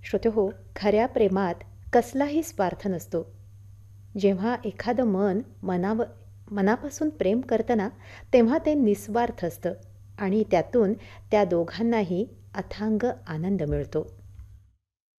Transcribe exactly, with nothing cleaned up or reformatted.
श्रोतेहो, खऱ्या प्रेमात कसलाही स्वार्थ नसतो. जेव्हा एखादं मन मनाव मनापासून प्रेम करतं ना, तेव्हा ते निस्वार्थ असतं आणि त्यातून त्या दोघांनाही अथांग आनंद मिळतो.